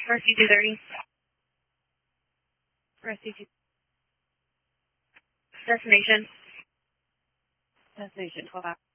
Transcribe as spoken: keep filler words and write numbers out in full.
Mercy two thirty. Mercy two. Destination. Destination twelve hours.